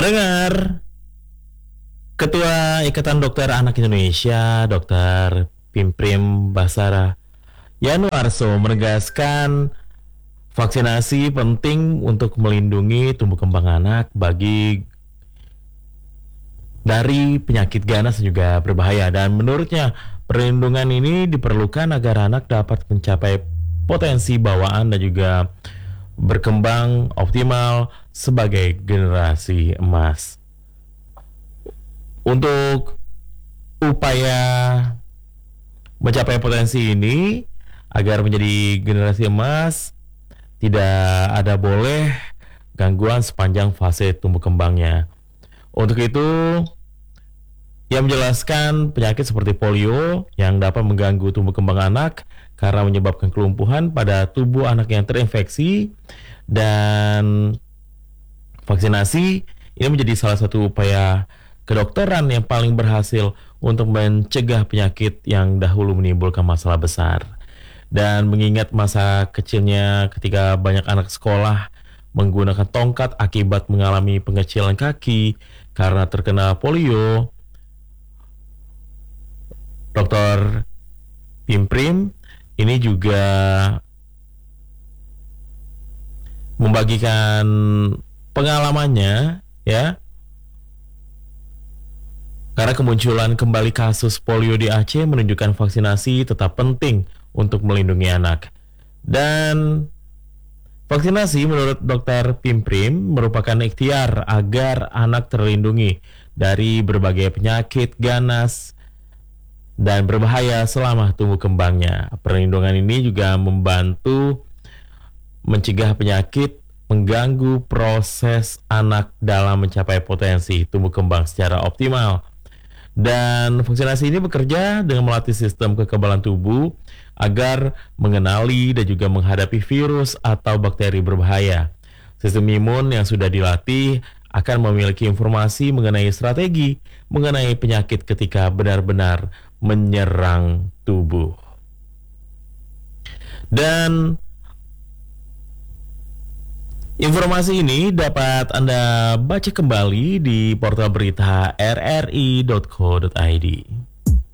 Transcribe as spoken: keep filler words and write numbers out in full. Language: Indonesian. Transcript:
Pendengar, Ketua Ikatan Dokter Anak Indonesia, Dokter Pimprim Basara Yanuarso menegaskan vaksinasi penting untuk melindungi tumbuh kembang anak bagi dari penyakit ganas dan juga berbahaya. Dan menurutnya, perlindungan ini diperlukan agar anak dapat mencapai potensi bawaan dan juga berkembang optimal sebagai generasi emas. Untuk upaya mencapai potensi ini agar menjadi generasi emas, tidak ada boleh gangguan sepanjang fase tumbuh kembangnya. Untuk itu, ia menjelaskan penyakit seperti polio yang dapat mengganggu tumbuh kembang anak karena menyebabkan kelumpuhan pada tubuh anak yang terinfeksi, dan vaksinasi ini menjadi salah satu upaya kedokteran yang paling berhasil untuk mencegah penyakit yang dahulu menimbulkan masalah besar. Dan mengingat masa kecilnya ketika banyak anak sekolah menggunakan tongkat akibat mengalami pengecilan kaki karena terkena polio, Dokter Pimprim ini juga membagikan pengalamannya, ya, karena kemunculan kembali kasus polio di Aceh menunjukkan vaksinasi tetap penting untuk melindungi anak. Dan vaksinasi menurut Dokter Pimprim merupakan ikhtiar agar anak terlindungi dari berbagai penyakit ganas dan berbahaya selama tumbuh kembangnya. Perlindungan ini juga membantu mencegah penyakit mengganggu proses anak dalam mencapai potensi tumbuh kembang secara optimal. Dan vaksinasi ini bekerja dengan melatih sistem kekebalan tubuh agar mengenali dan juga menghadapi virus atau bakteri berbahaya. Sistem imun yang sudah dilatih akan memiliki informasi mengenai strategi mengenai penyakit ketika benar-benar menyerang tubuh. Dan informasi ini dapat Anda baca kembali di portal berita r r i dot co dot i d.